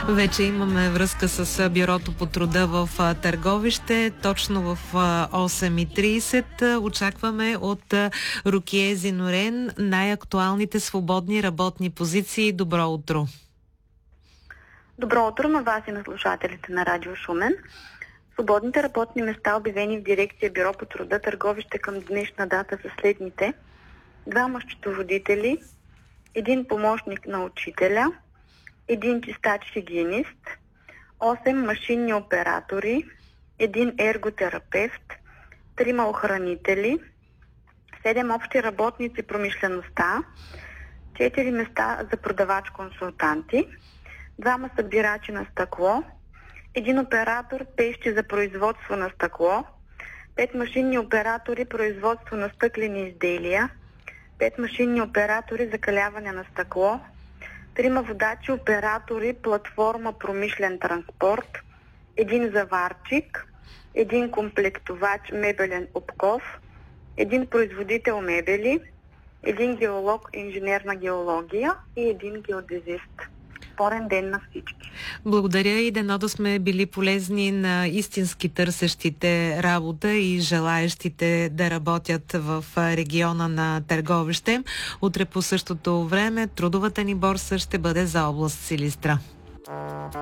Вече имаме връзка с Бюрото по труда в Търговище. Точно в 8:30 очакваме от Рукие Зинорен най-актуалните свободни работни позиции. Добро утро! Добро утро на вас и на слушателите на Радио Шумен. Свободните работни места, обявени в дирекция Бюро по труда Търговище към днешна дата са следните: 2 счетоводители, 1 помощник на учителя, 1 чистач-хигиенист, 8 машинни оператори, 1 ерготерапевт, 3 охранители, 7 общи работници промишлеността, 4 места за продавач-консултанти, 2 събирачи на стъкло, 1 оператор пещи за производство на стъкло, 5 машинни оператори производство на стъклени изделия, 5 машинни оператори за каляване на стъкло, 3 водачи оператори платформа промишлен транспорт, 1 заварчик, 1 комплектовач мебелен обков, 1 производител мебели, 1 геолог инженерна геология и 1 геодезист. Спорен ден на всички. Благодаря и дано да сме били полезни на истински търсещите работа и желаещите да работят в региона на Търговище. Утре по същото време трудовата ни борса ще бъде за област Силистра.